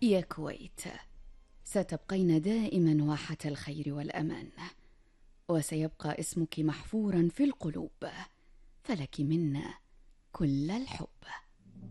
يا كويت، ستبقين دائما واحة الخير والأمان، وسيبقى اسمك محفورا في القلوب، فلك منا كل الحب.